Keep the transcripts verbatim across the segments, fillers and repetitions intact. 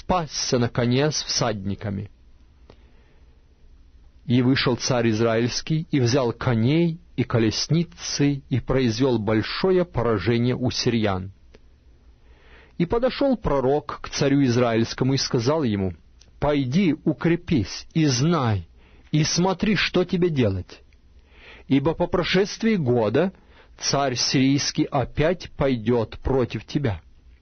спасся на коне с всадниками. И вышел царь Израильский, и взял коней и колесницы, и произвел большое поражение у сириян. И подошел пророк к царю Израильскому и сказал ему: «Пойди, укрепись, и знай, и смотри, что тебе делать. Ибо по прошествии года царь сирийский опять пойдет против тебя».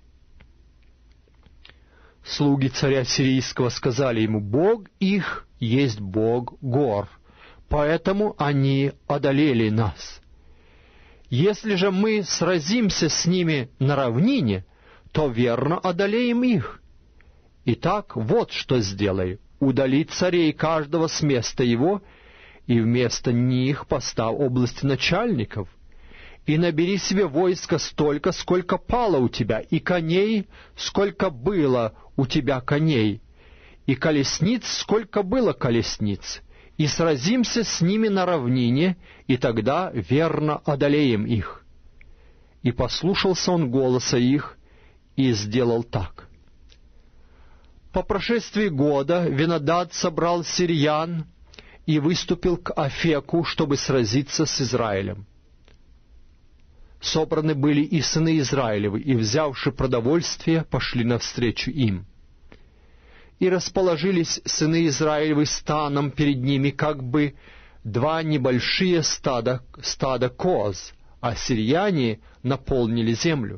Слуги царя сирийского сказали ему: «Бог их есть Бог гор, поэтому они одолели нас. Если же мы сразимся с ними на равнине, то верно одолеем их. Итак, вот что сделай: удали царей каждого с места его, и вместо них поставь области начальников, и набери себе войско столько, сколько пало у тебя, и коней, сколько было у тебя коней, и колесниц, сколько было колесниц, и сразимся с ними на равнине, и тогда верно одолеем их». И послушался он голоса их, и сделал так. По прошествии года Венадад собрал сириян и выступил к Афеку, чтобы сразиться с Израилем. Собраны были и сыны Израилевы, и, взявши продовольствие, пошли навстречу им. И расположились сыны Израилевы станом перед ними, как бы два небольшие стада, стада коз, а сирияне наполнили землю.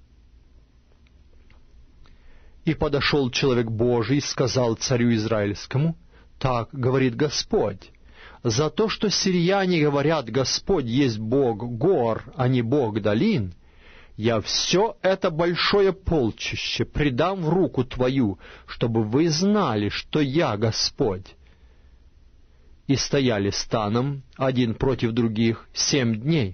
И подошел человек Божий и сказал царю Израильскому: «Так говорит Господь, за то, что сирияне говорят: Господь есть Бог гор, а не Бог долин, я все это большое полчище предам в руку твою, чтобы вы знали, что я Господь». И стояли станом, один против других, семь дней.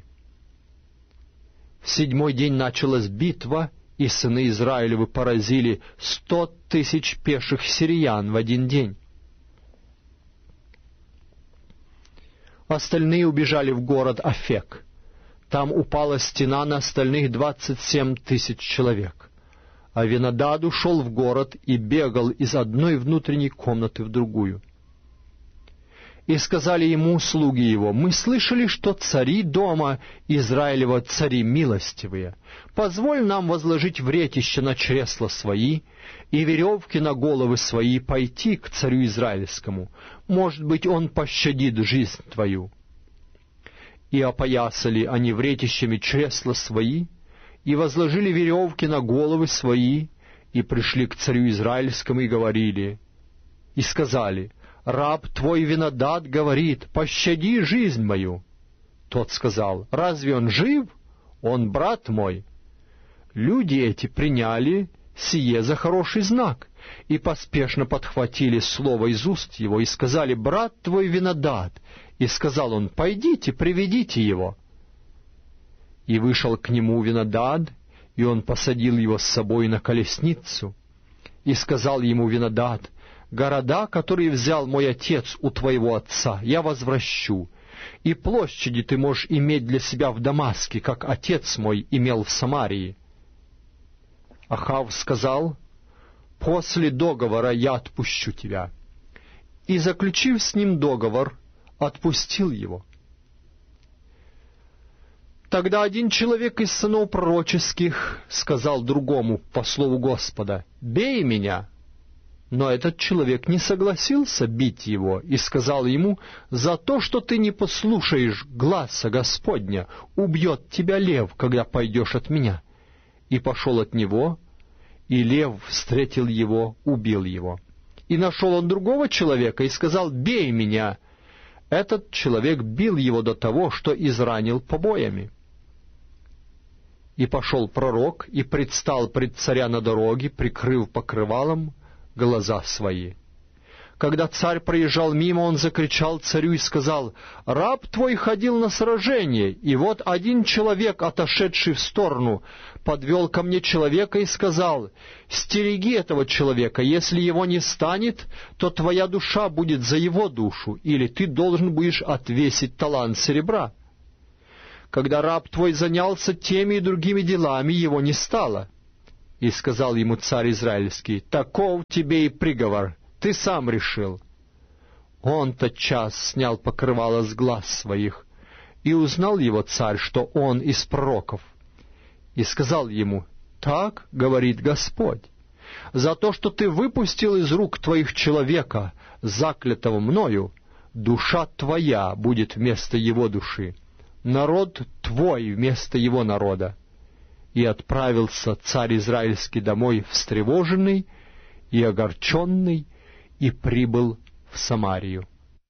В седьмой день началась битва, и сыны Израилевы поразили сто тысяч пеших сириян в один день. Остальные убежали в город Афек. Там упала стена на остальных двадцать семь тысяч человек. А Венадад ушел в город и бегал из одной внутренней комнаты в другую. И сказали ему слуги его: «Мы слышали, что цари дома Израилева цари милостивые. Позволь нам возложить вретище на чресла свои и веревки на головы свои, пойти к царю Израильскому. Может быть, он пощадит жизнь твою». И опоясали они вретищами чресла свои, и возложили веревки на головы свои, и пришли к царю Израильскому и говорили, и сказали: «Раб твой Венадад говорит: пощади жизнь мою». Тот сказал: «Разве он жив? Он брат мой». Люди эти приняли сие за хороший знак, и поспешно подхватили слово из уст его, и сказали: «Брат твой Венадад». И сказал он: «Пойдите, приведите его». И вышел к нему Венадад, и он посадил его с собой на колесницу. И сказал ему Венадад: «Города, которые взял мой отец у твоего отца, я возвращу, и площади ты можешь иметь для себя в Дамаске, как отец мой имел в Самарии». Ахав сказал: «После договора я отпущу тебя». И, заключив с ним договор, отпустил его. Тогда один человек из сынов пророческих сказал другому по слову Господа: «Бей меня». Но этот человек не согласился бить его и сказал ему: «За то, что ты не послушаешь гласа Господня, убьет тебя лев, когда пойдешь от меня». И пошел от него, и лев встретил его, убил его. И нашел он другого человека и сказал: «Бей меня». Этот человек бил его до того, что изранил побоями. И пошел пророк и предстал пред царя на дороге, прикрыв покрывалом глаза свои. Когда царь проезжал мимо, он закричал царю и сказал: «Раб твой ходил на сражение, и вот один человек, отошедший в сторону, подвел ко мне человека и сказал: стереги этого человека, если его не станет, то твоя душа будет за его душу, или ты должен будешь отвесить талант серебра. Когда раб твой занялся теми и другими делами, его не стало. И сказал ему царь израильский: «Таков тебе и приговор, ты сам решил». Он тотчас снял покрывало с глаз своих, и узнал его царь, что он из пророков, и сказал ему: «Так говорит Господь, за то, что ты выпустил из рук твоих человека, заклятого мною, душа твоя будет вместо его души, народ твой вместо его народа». И отправился царь израильский домой встревоженный и огорченный, и прибыл в Самарию.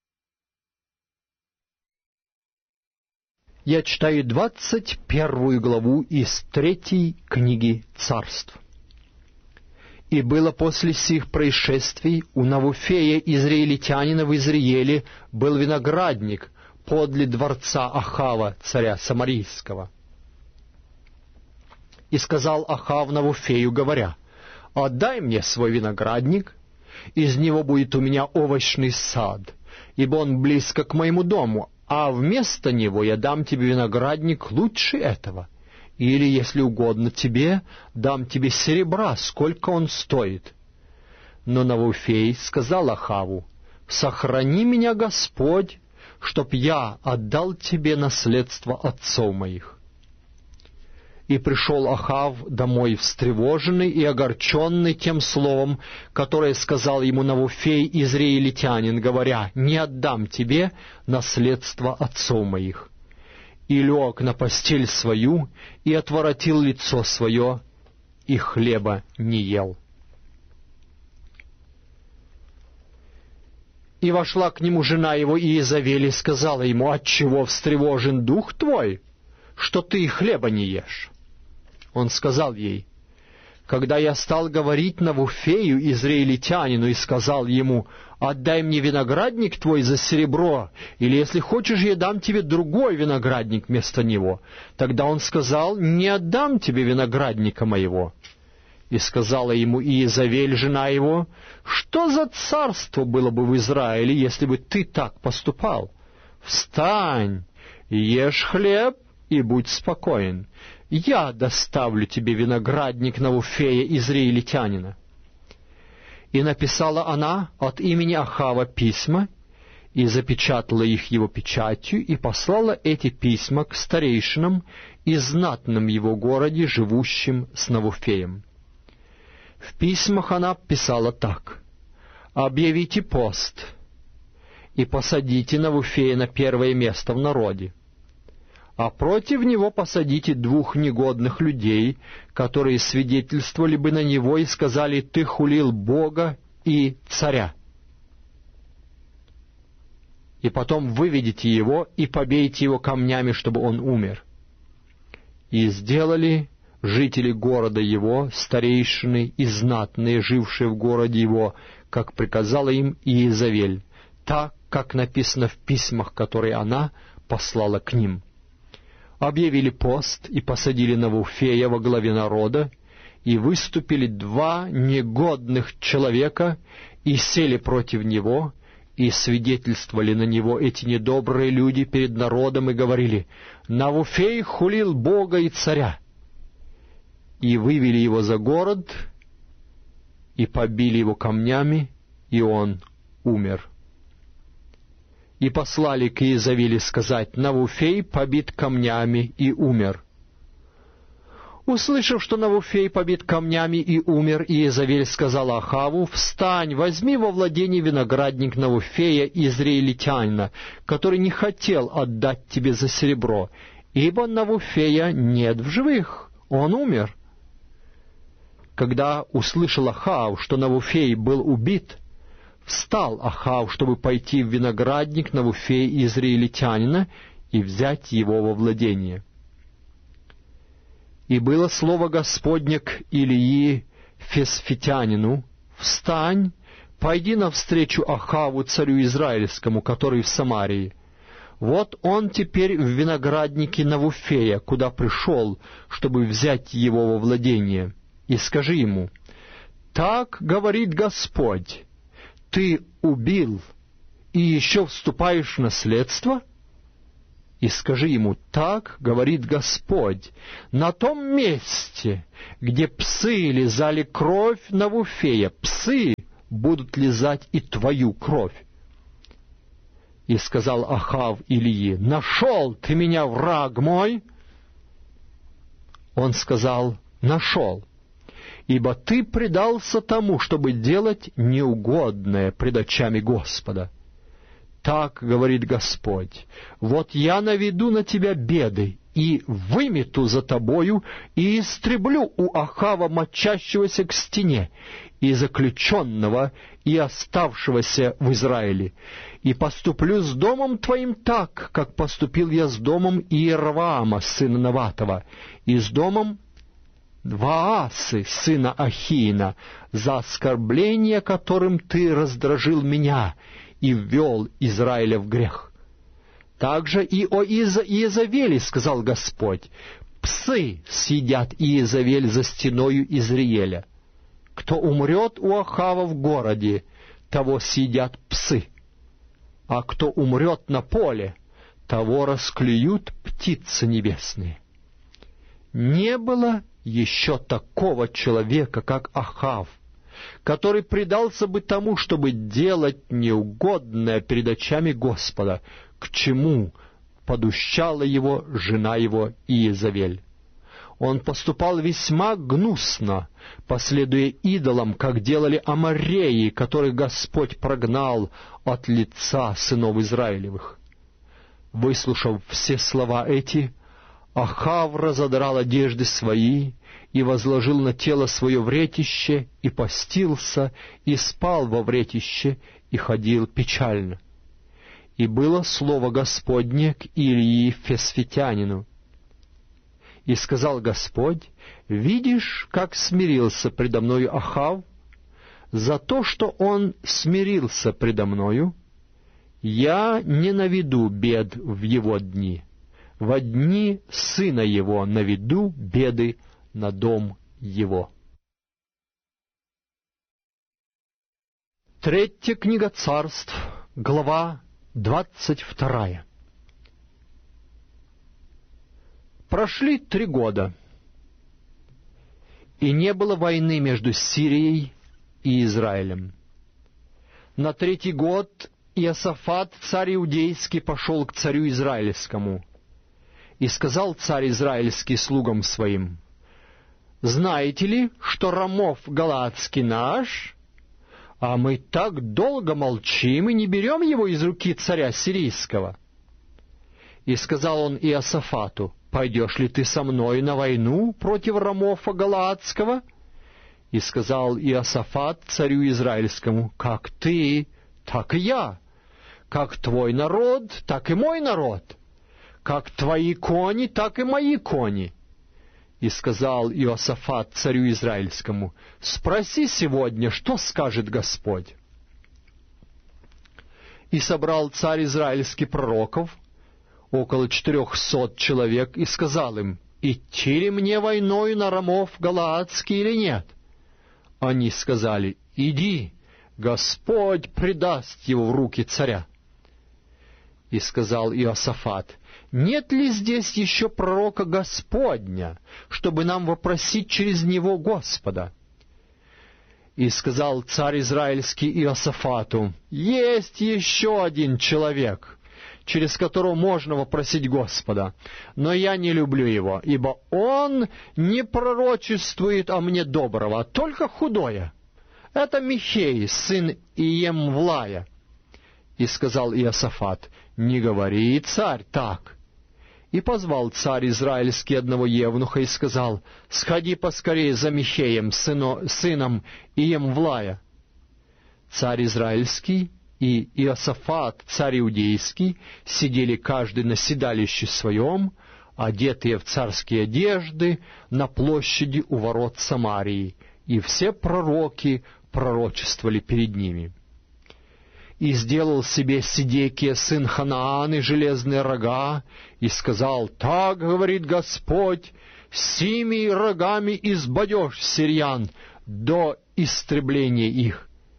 Я читаю двадцать первую главу из третьей книги Царств. «И было после сих происшествий у Навуфея, израильтянина в Изриеле, был виноградник подле дворца Ахава, царя Самарийского. И сказал Ахав Навуфею, говоря: «Отдай мне свой виноградник, из него будет у меня овощный сад, ибо он близко к моему дому, а вместо него я дам тебе виноградник лучше этого. Или, если угодно тебе, дам тебе серебра, сколько он стоит». Но Навуфей сказал Ахаву: «Сохрани меня, Господь, чтоб я отдал тебе наследство отцов моих». И пришел Ахав домой встревоженный и огорченный тем словом, которое сказал ему Навуфей, израильтянин, говоря: «Не отдам тебе наследство отцов моих». И лег на постель свою, и отворотил лицо свое, и хлеба не ел. И вошла к нему жена его Иезавель и сказала ему: «Отчего встревожен дух твой, что ты и хлеба не ешь?» Он сказал ей: «Когда я стал говорить Навуфею, израильтянину, и сказал ему: отдай мне виноградник твой за серебро, или, если хочешь, я дам тебе другой виноградник вместо него, тогда он сказал: не отдам тебе виноградника моего». И сказала ему Иезавель, жена его: «Что за царство было бы в Израиле, если бы ты так поступал? Встань, ешь хлеб и будь спокоен. Я доставлю тебе виноградник Навуфея, израильтянина». И написала она от имени Ахава письма, и запечатала их его печатью, и послала эти письма к старейшинам и знатным его городе, живущим с Навуфеем. В письмах она писала так: «Объявите пост, и посадите Навуфея на первое место в народе, а против него посадите двух негодных людей, которые свидетельствовали бы на него и сказали: ты хулил Бога и царя. И потом выведите его и побейте его камнями, чтобы он умер». И сделали жители города его, старейшины и знатные, жившие в городе его, как приказала им Иезавель, так, как написано в письмах, которые она послала к ним. Объявили пост и посадили Навуфея во главе народа, и выступили два негодных человека и сели против него, и свидетельствовали на него эти недобрые люди перед народом и говорили: «Навуфей хулил Бога и царя». И вывели его за город, и побили его камнями, и он умер. И послали к Иезавели сказать: «Навуфей побит камнями и умер». Услышав, что Навуфей побит камнями и умер, Иезавель сказала Ахаву: «Встань, возьми во владение виноградник Навуфея, израильтянина, который не хотел отдать тебе за серебро, ибо Навуфея нет в живых, он умер». Когда услышал Ахав, что Навуфей был убит, встал Ахав, чтобы пойти в виноградник Навуфея израильтянина и взять его во владение. И было слово Господне к Илии Фесфитянину: «Встань, пойди навстречу Ахаву, царю израильскому, который в Самарии. Вот он теперь в винограднике Навуфея, куда пришел, чтобы взять его во владение. И скажи ему: так говорит Господь, ты убил и еще вступаешь в наследство?» и скажи ему: так говорит Господь, на том месте, где псы лизали кровь Навуфея, псы будут лизать и твою кровь. И сказал Ахав Илии: нашел ты меня, враг мой? Он сказал: нашел, ибо ты предался тому, чтобы делать неугодное пред очами Господа. Так говорит Господь: вот я наведу на тебя беды, и вымету за тобою, и истреблю у Ахава мочащегося к стене, и заключенного, и оставшегося в Израиле, и поступлю с домом твоим так, как поступил я с домом Иеровоама, сына Наватова, и с домом Ваасы, сына Ахиина, за оскорбление, которым ты раздражил меня и ввел Израиля в грех. Также и о Иезавеле сказал Господь: псы съедят Иезавель за стеною Изриеля. Кто умрет у Ахава в городе, того съедят псы, а кто умрет на поле, того расклюют птицы небесные. Не было еще такого человека, как Ахав, который предался бы тому, чтобы делать неугодное перед очами Господа, к чему подущала его жена его Иезавель. Он поступал весьма гнусно, последуя идолам, как делали амореи, которых Господь прогнал от лица сынов Израилевых. Выслушав все слова эти, Ахав разодрал одежды свои и возложил на тело свое вретище, и постился, и спал во вретище, и ходил печально. И было слово Господне к Илии Фесфитянину. И сказал Господь: видишь, как смирился предо мною Ахав? За то, что он смирился предо мною, я не наведу бед в его дни. Во дни сына его наведу беды на дом его. Третья книга Царств, глава двадцать вторая. Прошли три года, и не было войны между Сирией и Израилем. На третий год Иосафат, царь иудейский, пошел к царю израильскому, и сказал царь израильский слугам своим: «Знаете ли, что Рамов галаадский наш? А мы так долго молчим и не берем его из руки царя сирийского». И сказал он Иосафату: «Пойдешь ли ты со мной на войну против Рамофа галаадского?» И сказал Иосафат царю израильскому: «Как ты, так и я, как твой народ, так и мой народ, как твои кони, так и мои кони». И сказал Иосафат царю израильскому: «Спроси сегодня, что скажет Господь». И собрал царь израильский пророков, около четырехсот человек, и сказал им: «Идти ли мне войною на Рамов галаадский или нет?» Они сказали: «Иди, Господь предаст его в руки царя». И сказал Иосафат: «Нет ли здесь еще пророка Господня, чтобы нам вопросить через него Господа?» И сказал царь израильский Иосафату: «Есть еще один человек, через которого можно вопросить Господа, но я не люблю его, ибо он не пророчествует о мне доброго, а только худое. Это Михей, сын Иемвлая». И сказал Иосафат: «Не говори, царь, так». И позвал царь израильский одного евнуха и сказал: «Сходи поскорее за Михеем, сыно, сыном Иемвлая». Царь израильский и Иосафат, царь иудейский, сидели каждый на седалище своем, одетые в царские одежды, на площади у ворот Самарии, и все пророки пророчествовали перед ними. И сделал себе Сидекия, сын Ханааны, железные рога, и сказал: «Так говорит Господь, сими рогами избадешь сириян до истребления их».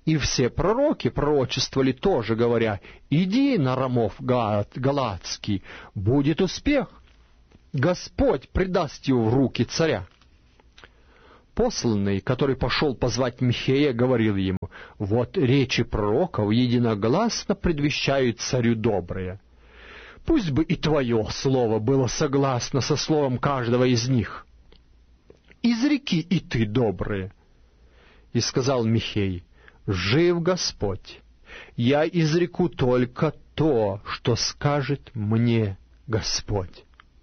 И все пророки пророчествовали тоже, говоря: «Иди на Рамов Галаадский, будет успех, Господь предаст его в руки царя». Посланный, который пошел позвать Михея, говорил ему: «Вот речи пророков единогласно предвещают царю доброе. Пусть бы и твое слово было согласно со словом каждого из них. Изреки и ты доброе». И сказал Михей: «Жив Господь, я изреку только то, что скажет мне Господь».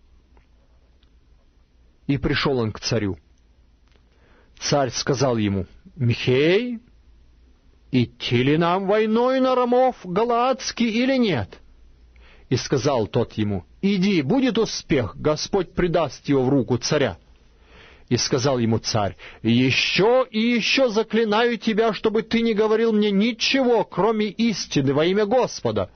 И пришел он к царю. Царь сказал ему: «Михей, идти ли нам войной на Рамов Галаадский или нет?» И сказал тот ему: «Иди, будет успех, Господь предаст его в руку царя». И сказал ему царь: «Еще и еще заклинаю тебя, чтобы ты не говорил мне ничего, кроме истины, во имя Господа».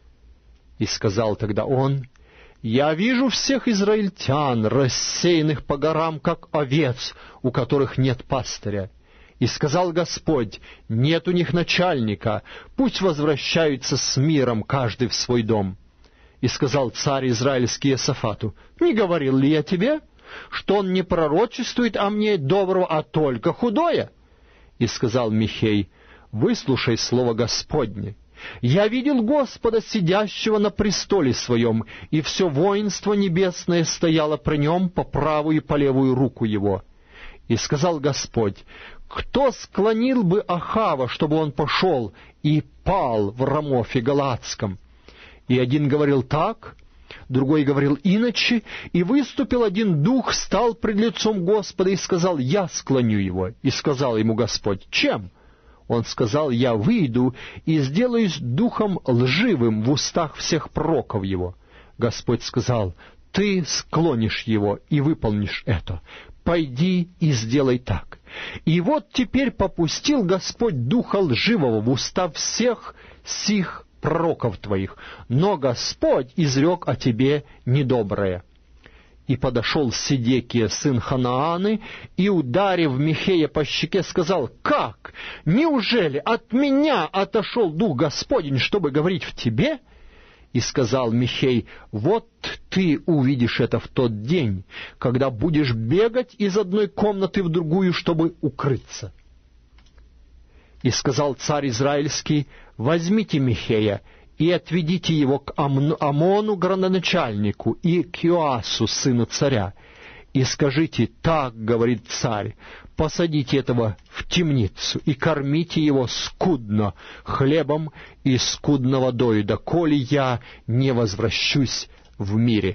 И сказал тогда он: «Я вижу всех израильтян, рассеянных по горам, как овец, у которых нет пастыря». И сказал Господь: «Нет у них начальника, пусть возвращаются с миром, каждый в свой дом». И сказал царь израильский Иосафату: «Не говорил ли я тебе, что он не пророчествует о мне доброго, а только худое?» И сказал Михей: «Выслушай слово Господне. Я видел Господа, сидящего на престоле своем, и все воинство небесное стояло при нем по правую и по левую руку его. И сказал Господь: кто склонил бы Ахава, чтобы он пошел и пал в Рамофе Галаадском?» И один говорил так, другой говорил иначе, и выступил один дух, стал пред лицом Господа и сказал: «Я склоню его». И сказал ему Господь: «Чем?» Он сказал: «Я выйду и сделаюсь духом лживым в устах всех пророков его». Господь сказал: «Ты склонишь его и выполнишь это. Пойди и сделай так». И вот теперь попустил Господь духа лживого в уста всех сих пророков твоих, но Господь изрек о тебе недоброе». И подошел Седекия, сын Ханааны, и, ударив Михея по щеке, сказал: «Как? Неужели от меня отошел Дух Господень, чтобы говорить в тебе?» И сказал Михей: «Вот ты увидишь это в тот день, когда будешь бегать из одной комнаты в другую, чтобы укрыться». И сказал царь израильский: «Возьмите Михея и отведите его к Амону, градоначальнику, и к Иоасу, сыну царя, и скажите: так говорит царь, посадите этого в темницу и кормите его скудно хлебом и скудно водою, доколе я не возвращусь в мире».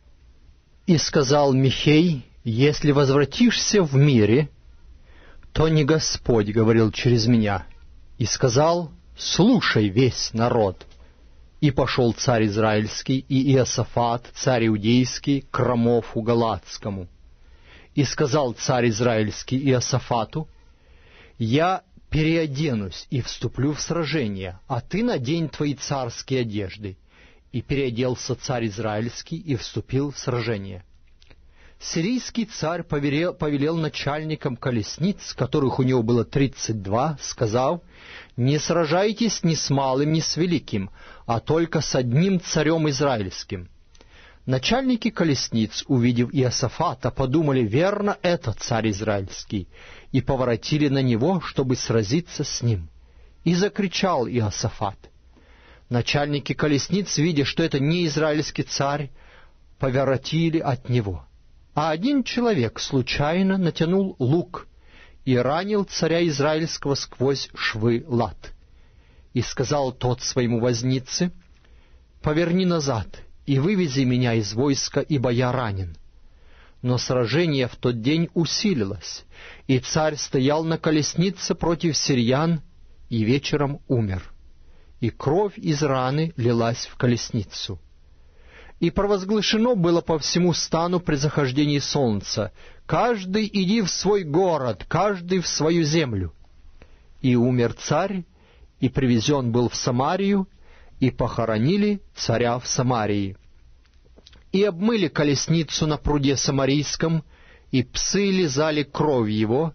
И сказал Михей: «Если возвратишься в мире, то не Господь говорил через меня». И сказал: «Слушай весь народ». И пошел царь израильский и Иосафат, царь иудейский, к Рамофу Галаадскому. И сказал царь израильский Иосафату: «Я переоденусь и вступлю в сражение, а ты надень твои царские одежды». И переоделся царь израильский и вступил в сражение. Сирийский царь повелел, повелел начальникам колесниц, которых у него было тридцать два, сказав: «Не сражайтесь ни с малым, ни с великим, а только с одним царем израильским». Начальники колесниц, увидев Иосафата, подумали: верно, это царь израильский, и поворотили на него, чтобы сразиться с ним. И закричал Иосафат. Начальники колесниц, видя, что это не израильский царь, поворотили от него. А один человек случайно натянул лук и ранил царя израильского сквозь швы лат. И сказал тот своему вознице: «Поверни назад и вывези меня из войска, ибо я ранен». Но сражение в тот день усилилось, и царь стоял на колеснице против сириян, и вечером умер. И кровь из раны лилась в колесницу. И провозглашено было по всему стану при захождении солнца: «Каждый иди в свой город, каждый в свою землю». И умер царь, и привезен был в Самарию, и похоронили царя в Самарии. И обмыли колесницу на пруде Самарийском, и псы лизали кровь его,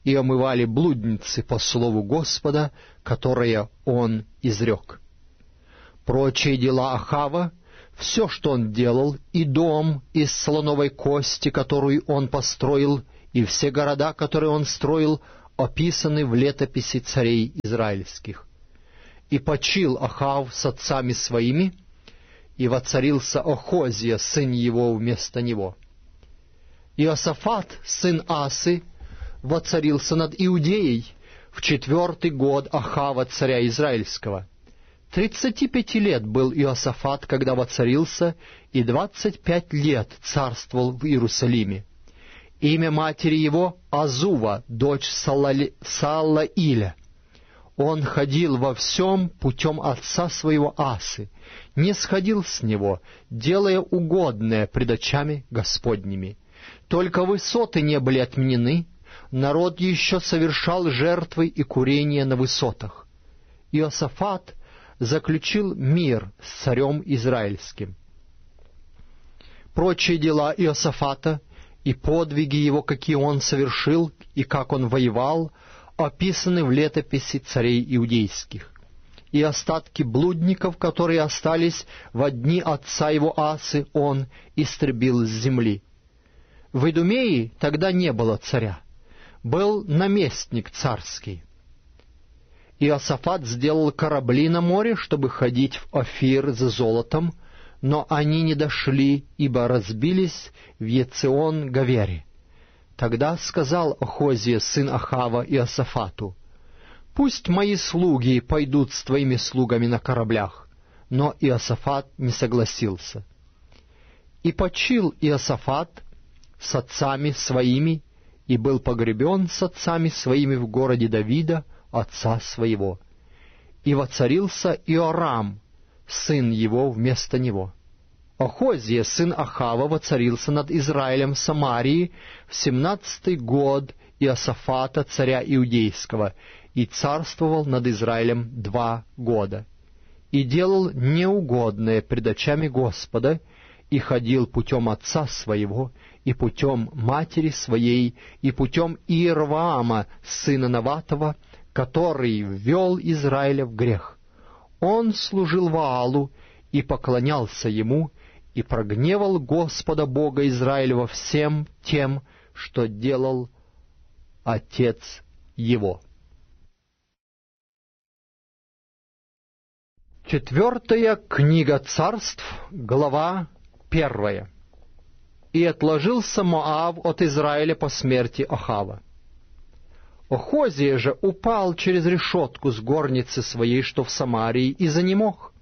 и омывали блудницы по слову Господа, которое он изрек. Прочие дела Ахава, все, что он делал, и дом из слоновой кости, которую он построил, и все города, которые он строил, описаны в летописи царей израильских. И почил Ахав с отцами своими, и воцарился Охозия, сын его, вместо него. Иосафат, сын Асы, воцарился над Иудеей в четвертый год Ахава, царя израильского. Тридцати пяти лет был Иосафат, когда воцарился, и двадцать пять лет царствовал в Иерусалиме. Имя матери его — Азува, дочь Салали... Салаиля. Он ходил во всем путем отца своего Асы, не сходил с него, делая угодное пред очами Господними. Только высоты не были отменены, народ еще совершал жертвы и курения на высотах. Иосафат заключил мир с царем израильским. Прочие дела Иосафата и подвиги его, какие он совершил, и как он воевал, описаны в летописи царей иудейских. И остатки блудников, которые остались во дни отца его Асы, он истребил с земли. В Идумее тогда не было царя, был наместник царский. Иосафат сделал корабли на море, чтобы ходить в Офир за золотом, но они не дошли, ибо разбились в Ецеон-Гавере. Тогда сказал Охозия, сын Ахава, Иосафату: «Пусть мои слуги пойдут с твоими слугами на кораблях». Но Иосафат не согласился. И почил Иосафат с отцами своими, и был погребен с отцами своими в городе Давида, отца своего. И воцарился Иорам, сын его, вместо него. Охозия, сын Ахава, воцарился над Израилем в Самарии в семнадцатый год Иосафата, царя Иудейского, и царствовал над Израилем два года. И делал неугодное пред очами Господа, и ходил путем отца своего, и путем матери своей, и путем Иерваама, сына Наватова, который ввел Израиля в грех. Он служил Ваалу и поклонялся ему, и прогневал Господа Бога Израилева всем тем, что делал отец его. Четвертая книга Царств, глава первая. И отложился Моав от Израиля по смерти Ахава. Охозия же упал через решетку с горницы своей, что в Самарии, и занемог.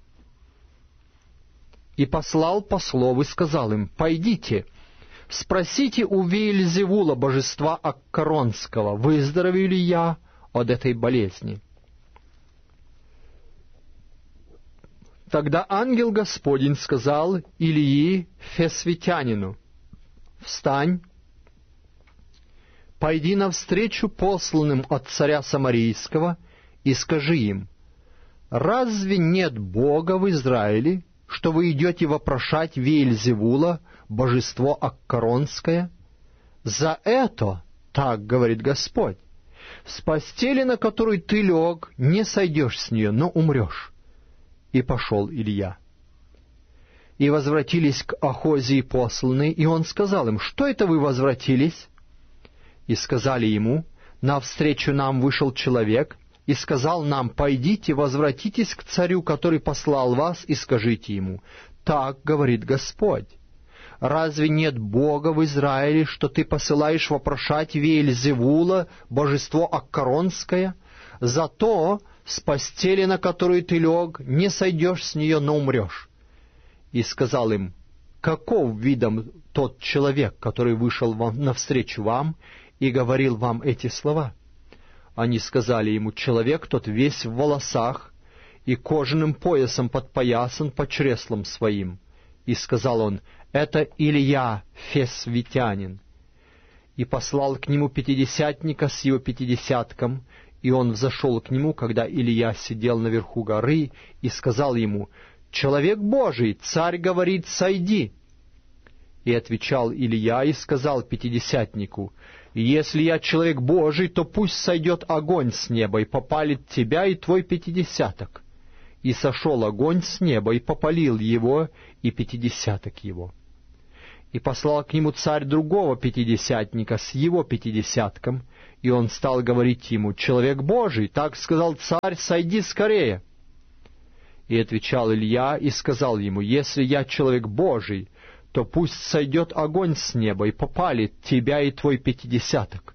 И послал послов и сказал им: «Пойдите, спросите у Веельзевула, божества Аккаронского, выздоровею ли я от этой болезни». Тогда ангел Господень сказал Илии Фесвитянину: «Встань, пойди навстречу посланным от царя Самарийского и скажи им: разве нет Бога в Израиле, что вы идете вопрошать Веельзевула, божество Аккаронское? За это, так говорит Господь, с постели, на которой ты лег, не сойдешь с нее, но умрешь». И пошел Илья. И возвратились к Охозии посланные, и он сказал им: «Что это вы возвратились?» И сказали ему: «Навстречу нам вышел человек, и сказал нам: пойдите, возвратитесь к царю, который послал вас, и скажите ему: так говорит Господь, разве нет Бога в Израиле, что ты посылаешь вопрошать Веельзевула, божество Аккаронское? Зато с постели, на которую ты лег, не сойдешь с нее, но умрешь». И сказал им: «Каков видом тот человек, который вышел вам навстречу вам и говорил вам эти слова?» Они сказали ему: «Человек тот весь в волосах, и кожаным поясом подпоясан по чреслам своим». И сказал он: «Это Илья Фесвитянин». И послал к нему пятидесятника с его пятидесятком, и он взошел к нему, когда Илья сидел наверху горы, и сказал ему: «Человек Божий, царь говорит: сойди». И отвечал Илья и сказал пятидесятнику: Если я человек Божий, то пусть сойдет огонь с неба и попалит тебя и твой пятидесяток. И сошел огонь с неба и попалил его и пятидесяток его. И послал к нему царь другого пятидесятника с его пятидесятком, и он стал говорить ему: «Человек Божий, так сказал царь, сойди скорее». И отвечал Илья и сказал ему: «Если я человек Божий, то пусть сойдет огонь с неба и попалит тебя и твой пятидесяток».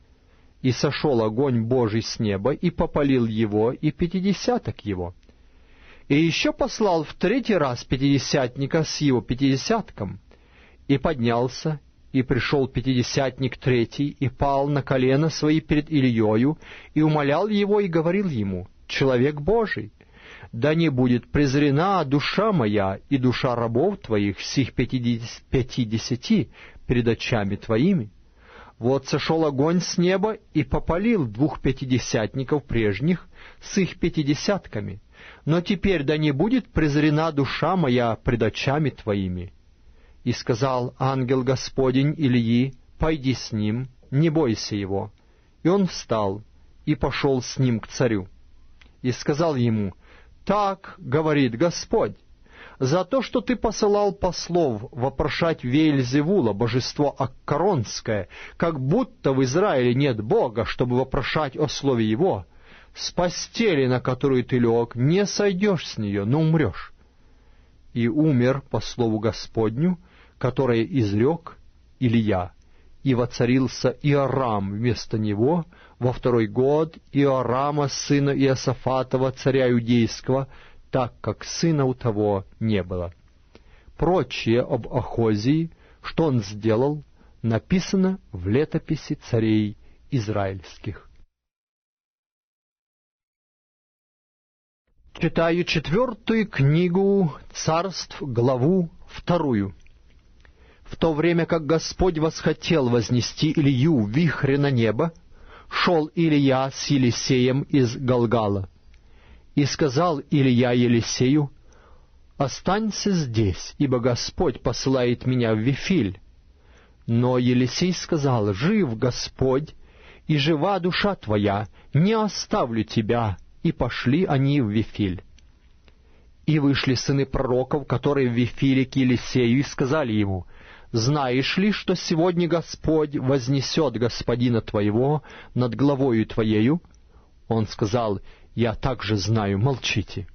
И сошел огонь Божий с неба и попалил его и пятидесяток его. И еще послал в третий раз пятидесятника с его пятидесятком. И поднялся, и пришел пятидесятник третий, и пал на колено свои перед Ильею, и умолял его, и говорил ему: «Человек Божий, да не будет презрена душа моя и душа рабов твоих, сих пятидесяти, перед очами твоими. Вот сошел огонь с неба и попалил двух пятидесятников прежних с их пятидесятками, но теперь да не будет презрена душа моя пред очами твоими». И сказал ангел Господень Илии: «Пойди с ним, не бойся его». И он встал и пошел с ним к царю. И сказал ему: «Так говорит Господь, за то, что ты посылал послов вопрошать Веельзевула, божество Аккаронское, как будто в Израиле нет Бога, чтобы вопрошать о слове его, с постели, на которую ты лег, не сойдешь с нее, но умрешь». И умер по слову Господню, которое изрек Илия, и воцарился Иорам вместо него во второй год Иорама, сына Иосафатова, царя Иудейского, так как сына у того не было. Прочее об Ахозии, что он сделал, написано в летописи царей израильских. Читаю четвертую книгу Царств, главу вторую. В то время как Господь восхотел вознести Илью в вихре на небо, шел Илия с Елисеем из Галгала. И сказал Илия Елисею: «Останься здесь, ибо Господь посылает меня в Вифиль». Но Елисей сказал: «Жив Господь, и жива душа твоя, не оставлю тебя». И пошли они в Вифиль. И вышли сыны пророков, которые в Вифиле, к Елисею, и сказали ему: «Знаешь ли, что сегодня Господь вознесет господина твоего над главою твоею?» Он сказал: «Я также знаю, молчите».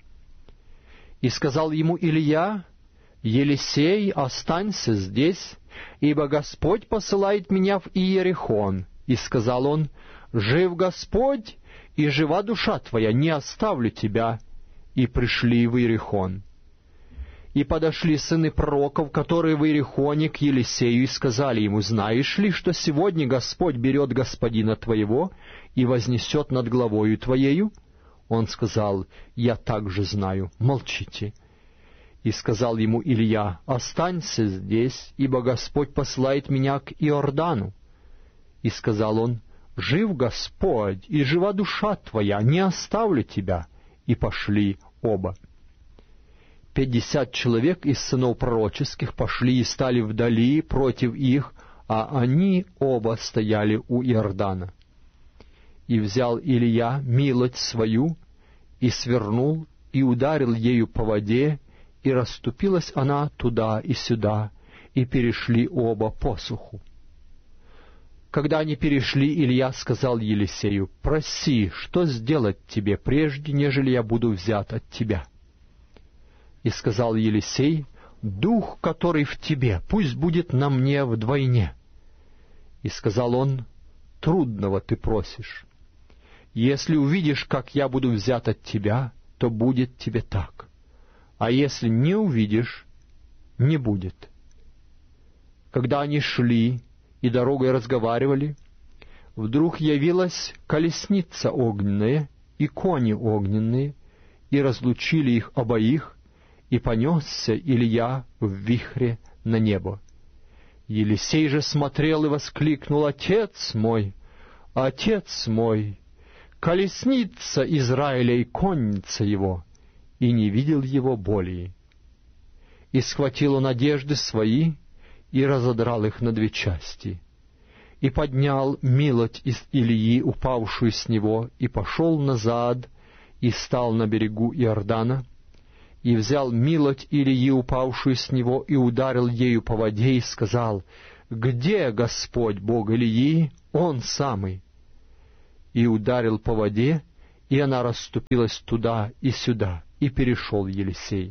И сказал ему Илия: «Елисей, останься здесь, ибо Господь посылает меня в Иерихон». И сказал он: «Жив Господь, и жива душа твоя, не оставлю тебя». И пришли в Иерихон. И подошли сыны пророков, которые в Иерихоне, к Елисею, и сказали ему: «Знаешь ли, что сегодня Господь берет господина твоего и вознесет над главою твоею?» Он сказал: «Я также знаю, молчите». И сказал ему Илия: «Останься здесь, ибо Господь посылает меня к Иордану». И сказал он: «Жив Господь, и жива душа твоя, не оставлю тебя». И пошли оба. Пятьдесят человек из сынов пророческих пошли и стали вдали против их, а они оба стояли у Иордана. И взял Илия милость свою, и свернул, и ударил ею по воде, и расступилась она туда и сюда, и перешли оба посуху. Когда они перешли, Илия сказал Елисею: «Проси, что сделать тебе, прежде нежели я буду взят от тебя». И сказал Елисей: «Дух, который в тебе, пусть будет на мне вдвойне». И сказал он: «Трудного ты просишь. Если увидишь, как я буду взят от тебя, то будет тебе так. А если не увидишь, не будет». Когда они шли и дорогой разговаривали, вдруг явилась колесница огненная и кони огненные, и разлучили их обоих, и понесся Илия в вихре на небо. Елисей же смотрел и воскликнул: «Отец мой, отец мой, колесница Израиля и конница его!» И не видел его более. И схватил он одежды свои, и разодрал их на две части. и поднял милоть из Илии, упавшую с него, и пошел назад, и стал на берегу Иордана, и взял милоть Илии, упавшую с него, и ударил ею по воде, и сказал: «Где Господь, Бог Илии? Он самый». И ударил по воде, и она расступилась туда и сюда, и перешел Елисей.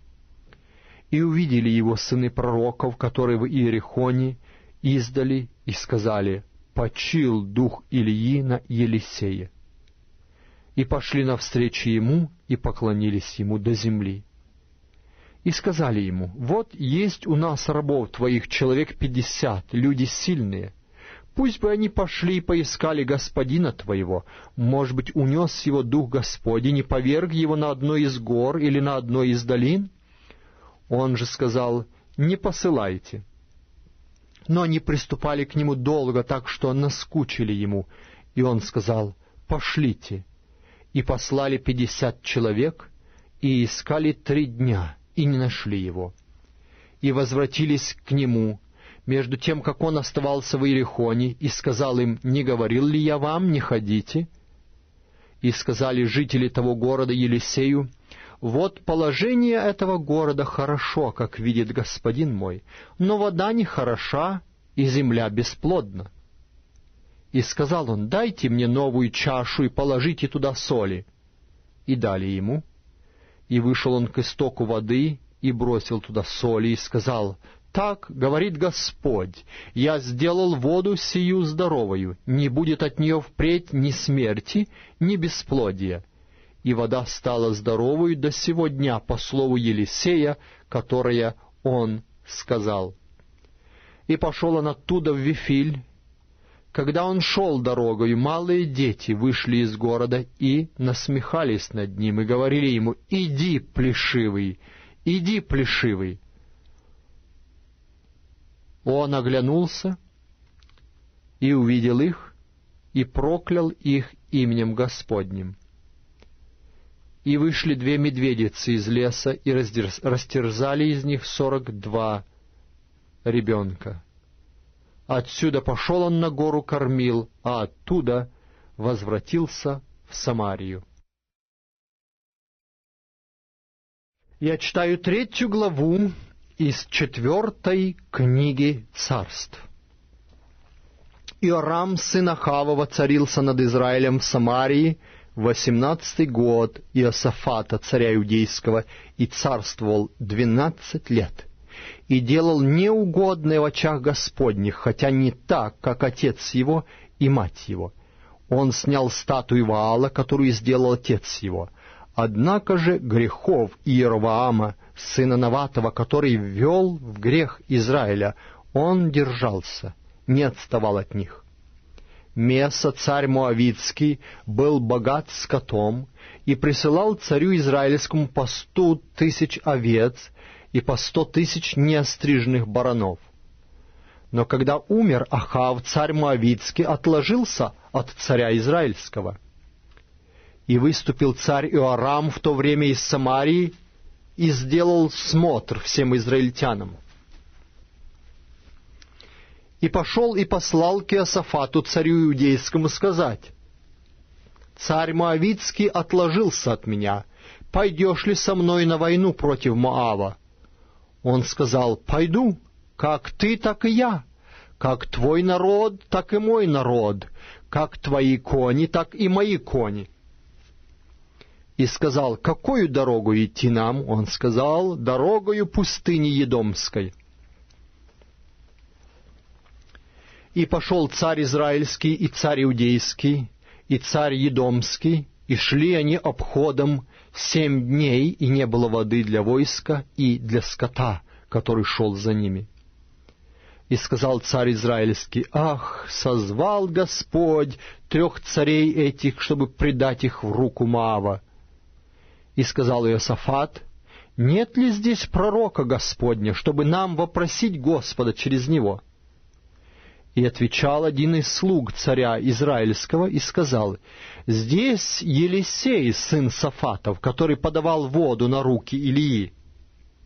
И увидели его сыны пророков, которые в Иерихоне, издали, и сказали: «Почил дух Илии на Елисея». И пошли навстречу ему, и поклонились ему до земли. И сказали ему: «Вот есть у нас рабов твоих человек пятьдесят, люди сильные. Пусть бы они пошли и поискали господина твоего. Может быть, унес его дух Господень, не поверг его на одной из гор или на одной из долин?» Он же сказал: «Не посылайте». Но они приступали к нему долго, так что наскучили ему, и он сказал: «Пошлите». И послали пятьдесят человек, и искали три дня, и не нашли его. И возвратились к нему, между тем, как он оставался в Иерихоне, и сказал им: «Не говорил ли я вам, не ходите?» И сказали жители того города Елисею: «Вот положение этого города хорошо, как видит господин мой, но вода нехороша, и земля бесплодна». И сказал он: «Дайте мне новую чашу и положите туда соли». И дали ему. И вышел он к истоку воды, и бросил туда соли, и сказал: «Так говорит Господь, я сделал воду сию здоровою, не будет от нее впредь ни смерти, ни бесплодия». И вода стала здоровою до сего дня, по слову Елисея, которое он сказал. И пошел он оттуда в Вифиль. Когда он шел дорогою, малые дети вышли из города и насмехались над ним, и говорили ему: «Иди, плешивый, иди, плешивый». Он оглянулся и увидел их, и проклял их именем Господним. И вышли две медведицы из леса, и растерзали из них сорок два ребенка. Отсюда пошел он на гору Кормил, а оттуда возвратился в Самарию. Я читаю третью главу из четвертой книги Царств. Иорам, сын Ахава, воцарился над Израилем в Самарии восемнадцатый год Иосафата, царя иудейского, и царствовал двенадцать лет, и делал неугодное в очах Господних, хотя не так, как отец его и мать его. Он снял статую Ваала, которую сделал отец его. Однако же грехов Иеровоама, сына Наватова, который ввел в грех Израиля, он держался, не отставал от них. Меса, царь Моавитский, был богат скотом и присылал царю израильскому по сто тысяч овец и по сто тысяч неостриженных баранов. Но когда умер Ахав, царь Моавитский отложился от царя израильского. И выступил царь Иорам в то время из Самарии и сделал смотр всем израильтянам. И пошел и послал к Иосафату, царю иудейскому, сказать: «Царь Моавитский отложился от меня, пойдешь ли со мной на войну против Моава?» Он сказал: «Пойду, как ты, так и я, как твой народ, так и мой народ, как твои кони, так и мои кони». И сказал: «Какую дорогу идти нам?» Он сказал: «Дорогою пустыни Едомской». И пошел царь израильский, и царь иудейский, и царь едомский, и шли они обходом семь дней, и не было воды для войска и для скота, который шел за ними. И сказал царь израильский: «Ах, созвал Господь трех царей этих, чтобы предать их в руку Моава». И сказал Иосафат: «Нет ли здесь пророка Господня, чтобы нам вопросить Господа через него?» И отвечал один из слуг царя израильского и сказал: «Здесь Елисей, сын Сафатов, который подавал воду на руки Илии».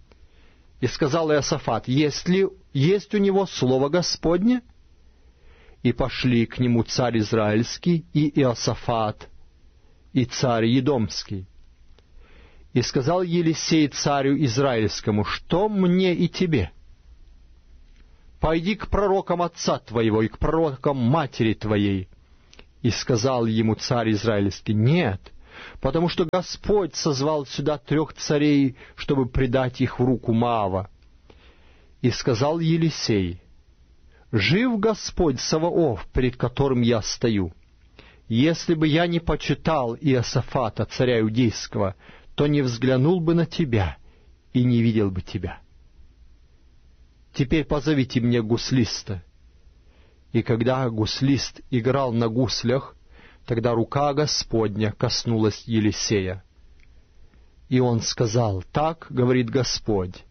И сказал Иосафат: «Есть ли есть у него слово Господне?» И пошли к нему царь Израильский и Иосафат, и царь Едомский. И сказал Елисей царю Израильскому: «Что мне и тебе? Пойди к пророкам отца твоего и к пророкам матери твоей». И сказал ему царь Израильский: «Нет, потому что Господь созвал сюда трех царей, чтобы предать их в руку Моава». И сказал Елисей: «Жив Господь Саваоф, перед которым я стою, если бы я не почитал Иосафата, царя Иудейского, то не взглянул бы на тебя и не видел бы тебя. Теперь позовите мне гуслиста». И когда гуслист играл на гуслях, тогда рука Господня коснулась Елисея. И он сказал: «Так говорит Господь: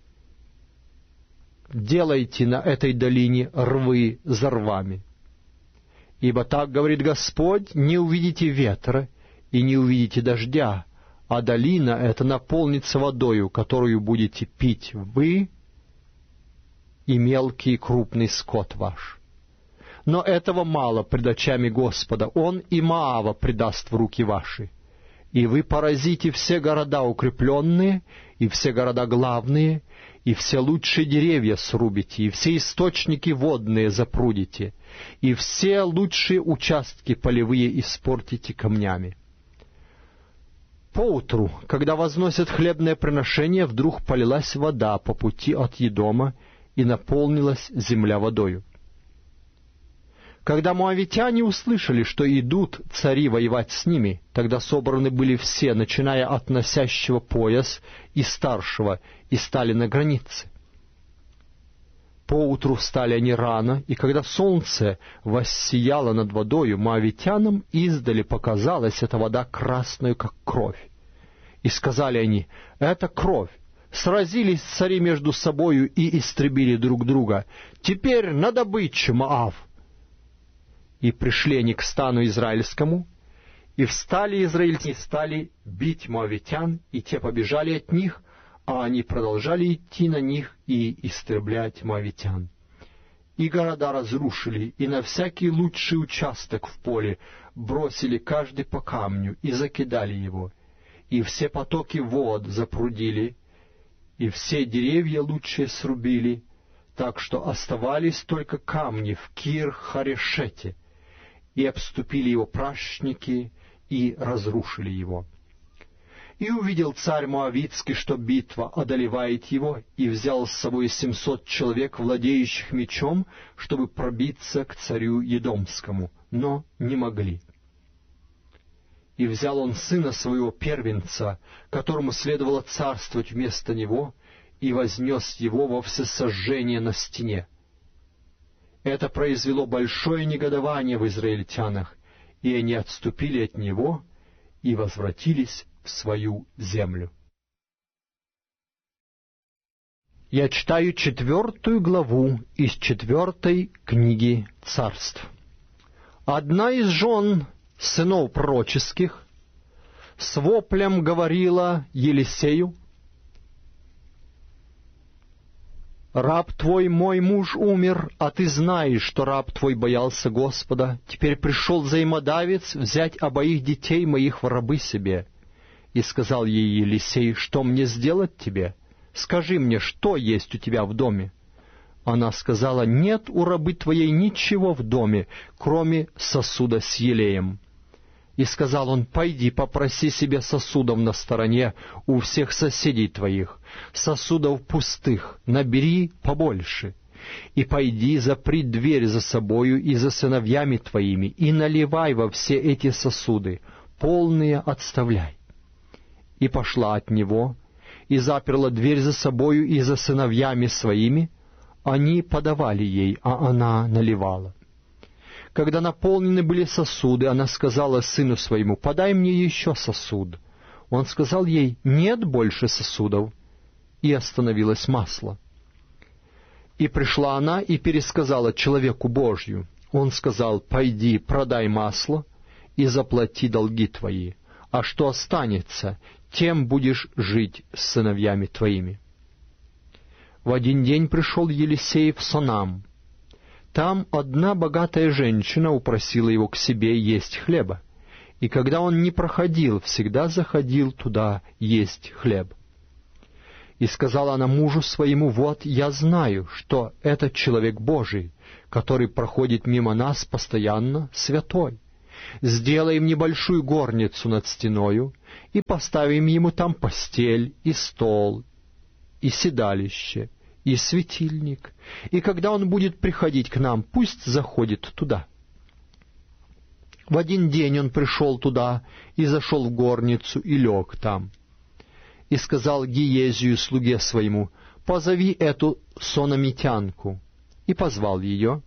делайте на этой долине рвы за рвами. Ибо так говорит Господь: не увидите ветра и не увидите дождя, а долина эта наполнится водою, которую будете пить вы и мелкий и крупный скот ваш. Но этого мало пред очами Господа, Он и Моава предаст в руки ваши. И вы поразите все города укрепленные, и все города главные, и все лучшие деревья срубите, и все источники водные запрудите, и все лучшие участки полевые испортите камнями». Поутру, когда возносят хлебное приношение, вдруг полилась вода по пути от Едома, и наполнилась земля водою. Когда моавитяне услышали, что идут цари воевать с ними, тогда собраны были все, начиная от носящего пояс и старшего, и стали на границе. Поутру встали они рано, и когда солнце воссияло над водою, моавитянам издали показалась эта вода красную, как кровь. И сказали они: «Это кровь». Сразились цари между собою и истребили друг друга. Теперь на добычу, Моав! И пришли они к стану израильскому, и встали израильтяне, и стали бить моавитян, и те побежали от них, а они продолжали идти на них и истреблять моавитян. И города разрушили, и на всякий лучший участок в поле бросили каждый по камню, и закидали его, и все потоки вод запрудили, и все деревья лучшие срубили, так что оставались только камни в Кир-Харешете, и обступили его пращники, и разрушили его. И увидел царь Моавитский, что битва одолевает его, и взял с собой семьсот человек, владеющих мечом, чтобы пробиться к царю Едомскому, но не могли. И взял он сына своего первенца, которому следовало царствовать вместо него, и вознес его во всесожжение на стене. Это произвело большое негодование в израильтянах, и они отступили от него и возвратились в свою землю. Я читаю четвертую главу из четвертой книги Царств. Одна из жен сынов пророческих с воплем говорила Елисею: «Раб твой, мой муж, умер, а ты знаешь, что раб твой боялся Господа. Теперь пришел взаимодавец взять обоих детей моих в рабы себе». И сказал ей Елисей: «Что мне сделать тебе? Скажи мне, что есть у тебя в доме?» Она сказала: «Нет у рабы твоей ничего в доме, кроме сосуда с елеем». И сказал он: «Пойди, попроси себе сосудов на стороне у всех соседей твоих, сосудов пустых, набери побольше, и пойди, запри дверь за собою и за сыновьями твоими, и наливай во все эти сосуды, полные отставляй». И пошла от него, и заперла дверь за собою и за сыновьями своими, они подавали ей, а она наливала. Когда наполнены были сосуды, она сказала сыну своему: «Подай мне еще сосуд». Он сказал ей: «Нет больше сосудов», и остановилось масло. И пришла она и пересказала человеку Божью. Он сказал: «Пойди, продай масло и заплати долги твои, а что останется, тем будешь жить с сыновьями твоими». В один день пришел Елисей в Сонам. Там одна богатая женщина упросила его к себе есть хлеба, и когда он не проходил, всегда заходил туда есть хлеб. И сказала она мужу своему: «Вот я знаю, что этот человек Божий, который проходит мимо нас постоянно, святой. Сделаем небольшую горницу над стеною и поставим ему там постель и стол, и седалище, и светильник, и когда он будет приходить к нам, пусть заходит туда». В один день он пришел туда и зашел в горницу и лег там. И сказал Гиезию, слуге своему: «Позови эту сунамитянку». И позвал ее.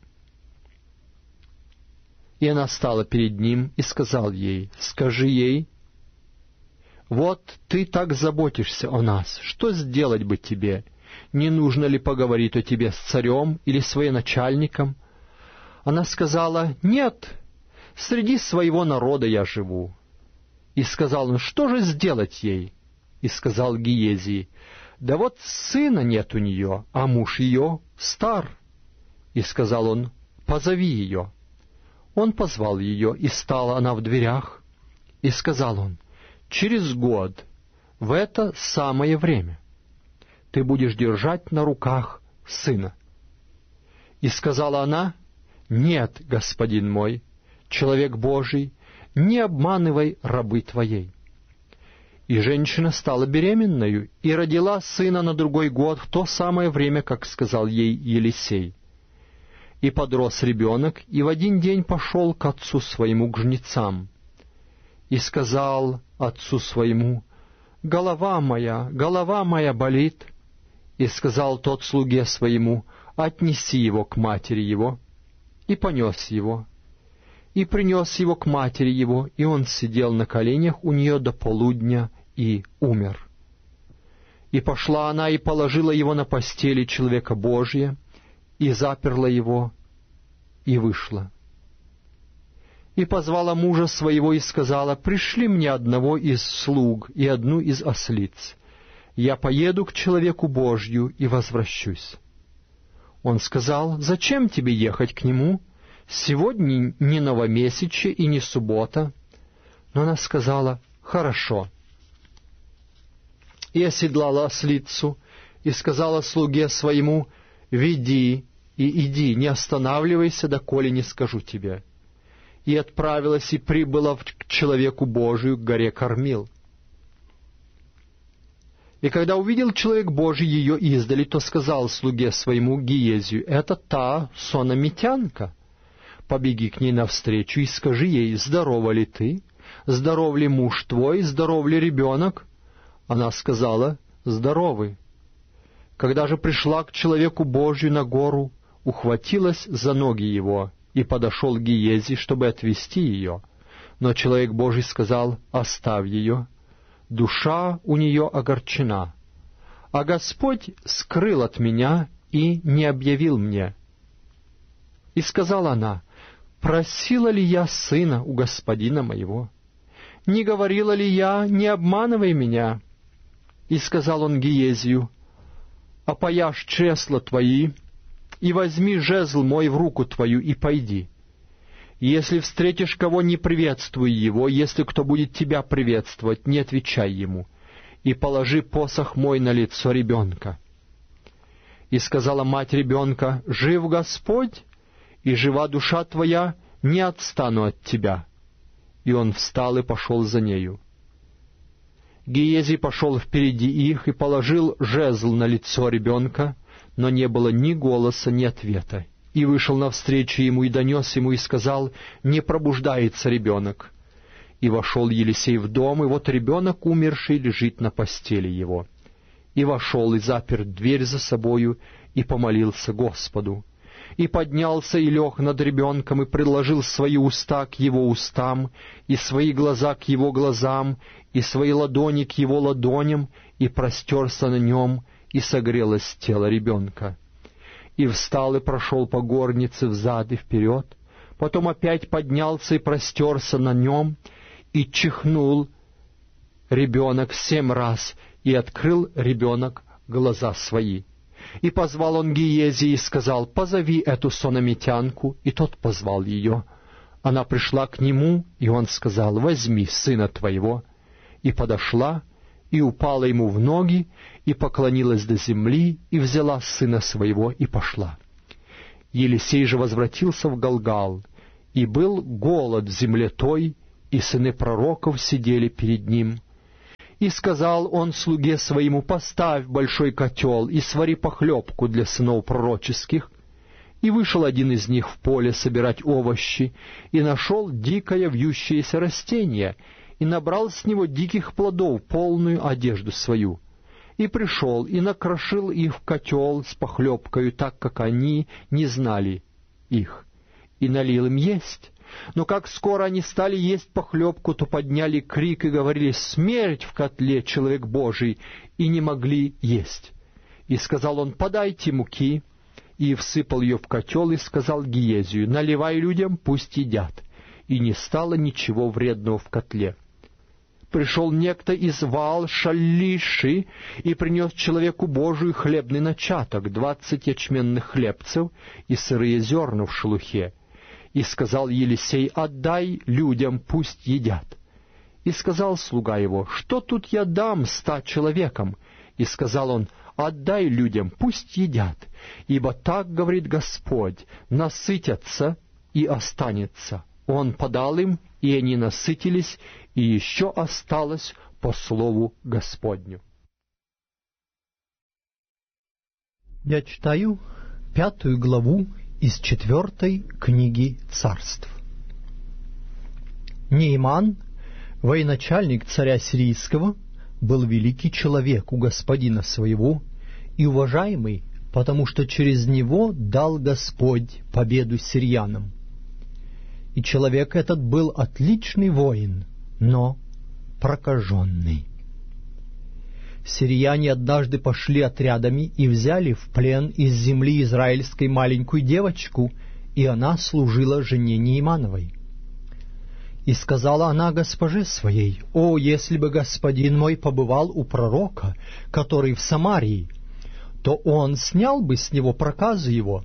И она стала перед ним и сказал ей: «Скажи ей: вот ты так заботишься о нас, что сделать бы тебе? Не нужно ли поговорить о тебе с царем или с военачальником?» Она сказала: «Нет, среди своего народа я живу». И сказал он: «Что же сделать ей?» И сказал Гиезии: «Да вот сына нет у нее, а муж ее стар». И сказал он: «Позови ее». Он позвал ее, и стала она в дверях. И сказал он: «Через год, в это самое время, ты будешь держать на руках сына». И сказала она: «Нет, господин мой, человек Божий, не обманывай рабы твоей». И женщина стала беременною и родила сына на другой год в то самое время, как сказал ей Елисей. И подрос ребенок, и в один день пошел к отцу своему, к жнецам, и сказал отцу своему: «Голова моя, голова моя болит». И сказал тот слуге своему: «Отнеси его к матери его». И понес его, и принес его к матери его, и он сидел на коленях у нее до полудня и умер. И пошла она и положила его на постели человека Божия, и заперла его, и вышла. И позвала мужа своего и сказала: «Пришли мне одного из слуг и одну из ослиц. Я поеду к человеку Божью и возвращусь». Он сказал: «Зачем тебе ехать к нему? Сегодня не новомесячье и не суббота». Но она сказала: «Хорошо». И оседлала ослицу, и сказала слуге своему: «Веди и иди, не останавливайся, доколе не скажу тебе». И отправилась и прибыла к человеку Божию, к горе Кормил. И когда увидел человек Божий ее издали, то сказал слуге своему Гиезию: «Это та сунамитянка. Побеги к ней навстречу и скажи ей: здорова ли ты? Здоров ли муж твой? Здоров ли ребенок?» Она сказала: «Здоровы». Когда же пришла к человеку Божию на гору, ухватилась за ноги его, и подошел Гиези, чтобы отвести ее. Но человек Божий сказал: «Оставь ее, душа у нее огорчена, а Господь скрыл от меня и не объявил мне». И сказала она: «Просила ли я сына у господина моего? Не говорила ли я: не обманывай меня?» И сказал он Гиезию: «Опояшь чресла твои, и возьми жезл мой в руку твою, и пойди. Если встретишь кого, не приветствуй его, если кто будет тебя приветствовать, не отвечай ему, и положи посох мой на лицо ребенка». И сказала мать ребенка: «Жив Господь, и жива душа твоя, не отстану от тебя». И он встал и пошел за нею. Гиези пошел впереди их и положил жезл на лицо ребенка, но не было ни голоса, ни ответа. И вышел навстречу ему, и донес ему, и сказал: «Не пробуждается ребенок». И вошел Елисей в дом, и вот ребенок умерший лежит на постели его. И вошел, и запер дверь за собою, и помолился Господу. И поднялся, и лег над ребенком, и приложил свои уста к его устам, и свои глаза к его глазам, и свои ладони к его ладоням, и простерся на нем, и согрелось тело ребенка. И встал и прошел по горнице взад и вперед, потом опять поднялся и простерся на нем, и чихнул ребенок семь раз, и открыл ребенок глаза свои. И позвал он Гиези и сказал: «Позови эту сунамитянку». И тот позвал ее. Она пришла к нему, и он сказал: «Возьми сына твоего». И подошла, и упала ему в ноги, и поклонилась до земли, и взяла сына своего, и пошла. Елисей же возвратился в Галгал, и был голод в земле той, и сыны пророков сидели перед ним. И сказал он слуге своему: «Поставь большой котел и свари похлебку для сынов пророческих». И вышел один из них в поле собирать овощи, и нашел дикое вьющееся растение, и набрал с него диких плодов полную одежду свою. И пришел, и накрошил их в котел с похлебкою, так как они не знали их, и налил им есть. Но как скоро они стали есть похлебку, то подняли крик и говорили: «Смерть в котле, человек Божий!» и не могли есть. И сказал он: «Подайте муки». И всыпал ее в котел, и сказал Гиезию: «Наливай людям, пусть едят». И не стало ничего вредного в котле. Пришел некто из Ваал-Шалиши и принес человеку Божию хлебный начаток, двадцать ячменных хлебцев и сырые зерна в шелухе. И сказал Елисей: «Отдай людям, пусть едят». И сказал слуга его: «Что тут я дам ста человекам?» И сказал он: «Отдай людям, пусть едят, ибо так говорит Господь: насытятся и останется». Он подал им, и они насытились, и еще осталось по слову Господню. Я читаю пятую главу из четвертой книги Царств. Нейман, военачальник царя сирийского, был великий человек у господина своего и уважаемый, потому что через него дал Господь победу сирьянам. И человек этот был отличный воин, но прокаженный. Сирияне однажды пошли отрядами и взяли в плен из земли израильской маленькую девочку, и она служила жене Неймановой. И сказала она госпоже своей: «О, если бы господин мой побывал у пророка, который в Самарии, то он снял бы с него проказу его».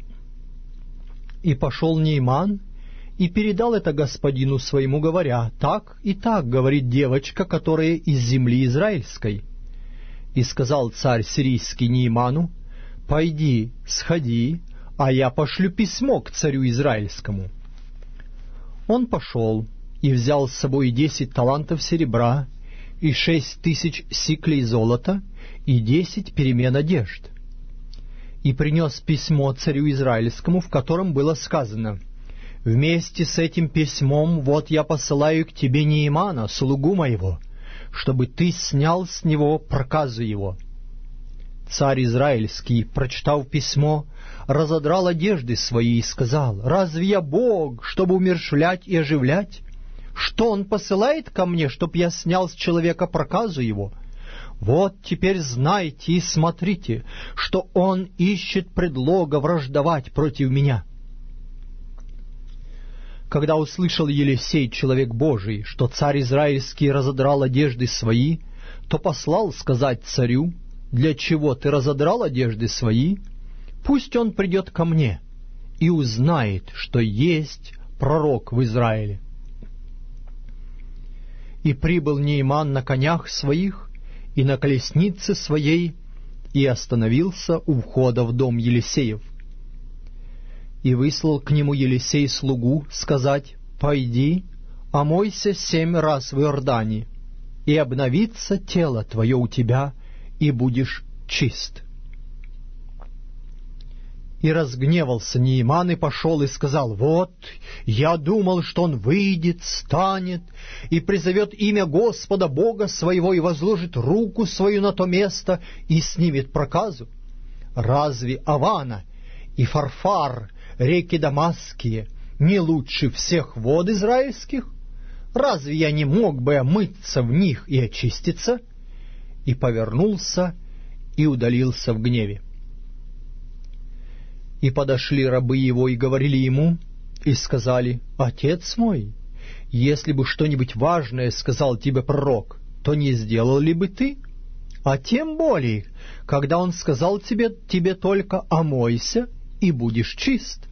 И пошел Нейман и передал это господину своему, говоря: «Так и так говорит девочка, которая из земли израильской». И сказал царь сирийский Нейману: «Пойди, сходи, а я пошлю письмо к царю израильскому». Он пошел и взял с собой десять талантов серебра, и шесть тысяч сиклей золота, и десять перемен одежд. И принес письмо царю израильскому, в котором было сказано: «Вместе с этим письмом вот я посылаю к тебе Неймана, слугу моего, чтобы ты снял с него проказу его». Царь израильский, прочитав письмо, разодрал одежды свои и сказал: «Разве я Бог, чтобы умерщвлять и оживлять? Что он посылает ко мне, чтоб я снял с человека проказу его? Вот теперь знайте и смотрите, что он ищет предлога враждовать против меня». Когда услышал Елисей, человек Божий, что царь израильский разодрал одежды свои, то послал сказать царю: «Для чего ты разодрал одежды свои? Пусть он придет ко мне и узнает, что есть пророк в Израиле». И прибыл Нейман на конях своих и на колеснице своей, и остановился у входа в дом Елисеев. И выслал к нему Елисей слугу сказать: «Пойди, омойся семь раз в Иордане, и обновится тело твое у тебя, и будешь чист». И разгневался Нейман и пошел и сказал: «Вот, я думал, что он выйдет, станет и призовет имя Господа Бога своего и возложит руку свою на то место и снимет проказу. Разве Авана и Фарфар, реки Дамасские, не лучше всех вод израильских? Разве я не мог бы омыться в них и очиститься?» И повернулся и удалился в гневе. И подошли рабы его и говорили ему, и сказали: «Отец мой, если бы что-нибудь важное сказал тебе пророк, то не сделал ли бы ты? а тем более, когда он сказал тебе, тебе только омойся, и будешь чист.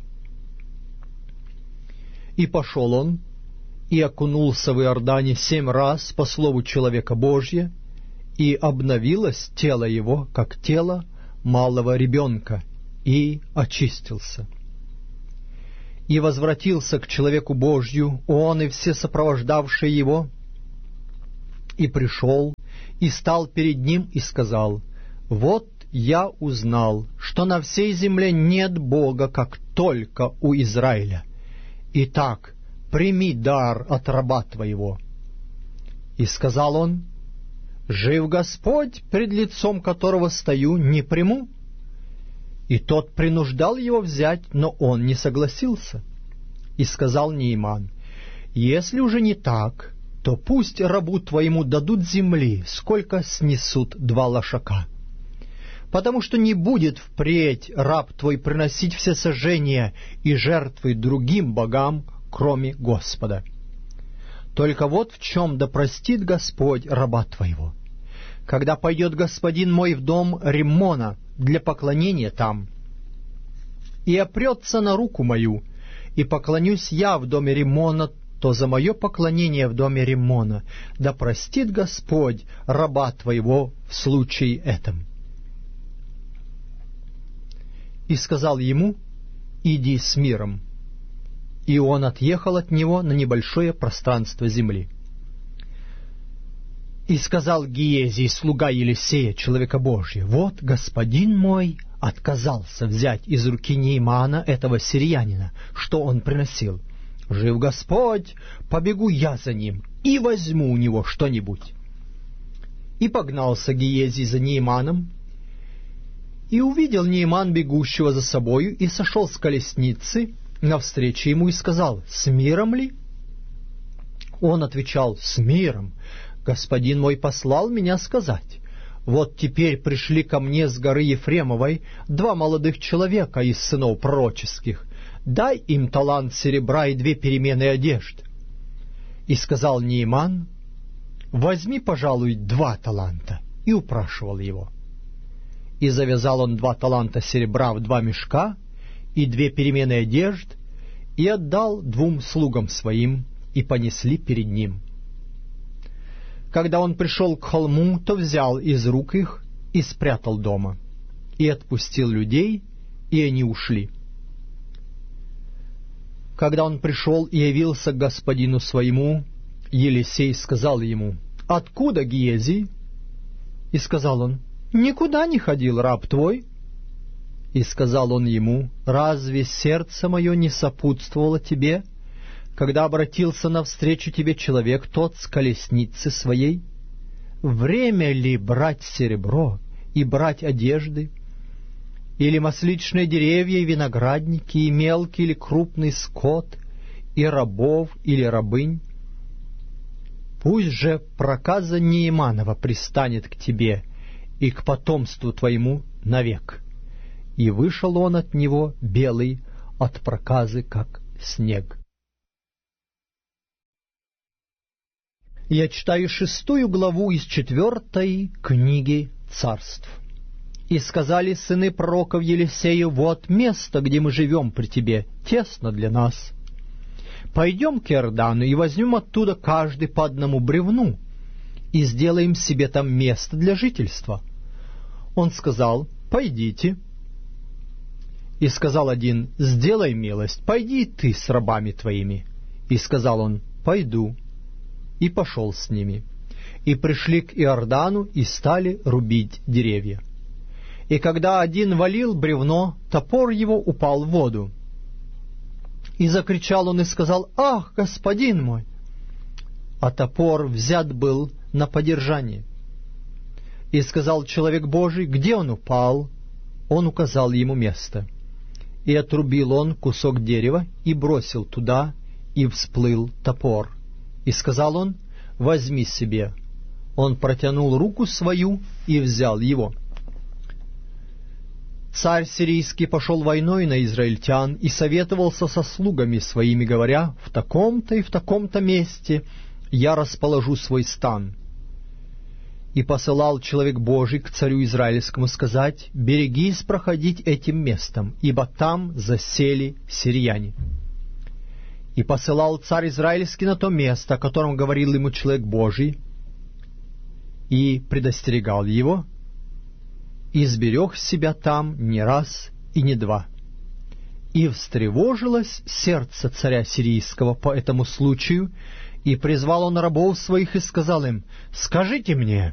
И пошел он, и окунулся в Иордане семь раз по слову человека Божия, и обновилось тело его, как тело малого ребенка, и очистился. И возвратился к человеку Божью он и все сопровождавшие его, и пришел, и стал перед ним, и сказал: «Вот я узнал, что на всей земле нет Бога, как только у Израиля. Итак, прими дар от раба твоего». И сказал он: «Жив Господь, пред лицом которого стою, не приму». И тот принуждал его взять, но он не согласился. И сказал Нааман: «Если уже не так, то пусть рабу твоему дадут земли, сколько снесут два лошака. Потому что не будет впредь раб твой приносить всесожжения и жертвы другим богам, кроме Господа. Только вот в чем да простит Господь раба твоего. Когда пойдет господин мой в дом Риммона для поклонения там, и опрется на руку мою, и поклонюсь я в доме Риммона, то за мое поклонение в доме Риммона да простит Господь раба твоего в случае этом». И сказал ему: «Иди с миром». И он отъехал от него на небольшое пространство земли. И сказал Гиезий, слуга Елисея, человека Божия: «Вот господин мой отказался взять из руки Наамана, этого сириянина, что он приносил. Жив Господь, побегу я за ним и возьму у него что-нибудь». И погнался Гиезий за Нааманом, и увидел Нааман бегущего за собою, и сошел с колесницы навстречу ему и сказал: «С миром ли?» Он отвечал: «С миром. Господин мой послал меня сказать: вот теперь пришли ко мне с горы Ефремовой два молодых человека из сынов пророческих. Дай им талант серебра и две перемены одежд». И сказал Нааман: «Возьми, пожалуй, два таланта». И упрашивал его. И завязал он два таланта серебра в два мешка и две перемены одежд, и отдал двум слугам своим, и понесли перед ним. Когда он пришел к холму, то взял из рук их и спрятал дома, и отпустил людей, и они ушли. Когда он пришел и явился к господину своему, Елисей сказал ему: «Откуда Гиезий?» И сказал он: «Никуда не ходил раб твой». И сказал он ему: «Разве сердце мое не сопутствовало тебе, когда обратился навстречу тебе человек тот с колесницы своей? Время ли брать серебро и брать одежды, или масличные деревья и виноградники, и мелкий или крупный скот, и рабов или рабынь? Пусть же проказа Нааманова пристанет к тебе и к потомству твоему навек». И вышел он от него белый от проказы, как снег. Я читаю шестую главу из четвертой книги Царств. «И сказали сыны пророков Елисею: вот место, где мы живем при тебе, тесно для нас. Пойдем к Иордану и возьмем оттуда каждый по одному бревну, и сделаем себе там место для жительства». Он сказал: «Пойдите». И сказал один: «Сделай милость, пойди ты с рабами твоими». И сказал он: «Пойду». И пошел с ними. И пришли к Иордану, и стали рубить деревья. И когда один валил бревно, топор его упал в воду. И закричал он и сказал: «Ах, господин мой!» А топор взят был на подержание. И сказал человек Божий: «Где он упал?» Он указал ему место. И отрубил он кусок дерева, и бросил туда, и всплыл топор. И сказал он: «Возьми себе». Он протянул руку свою и взял его. Царь сирийский пошел войной на израильтян и советовался со слугами своими, говоря: «В таком-то и в таком-то месте я расположу свой стан». И посылал человек Божий к царю Израильскому сказать: «Берегись проходить этим местом, ибо там засели сирияне». И посылал царь Израильский на то место, о котором говорил ему человек Божий, и предостерегал его, и сберег себя там не раз и не два. И встревожилось сердце царя сирийского по этому случаю, и призвал он рабов своих и сказал им: «Скажите мне,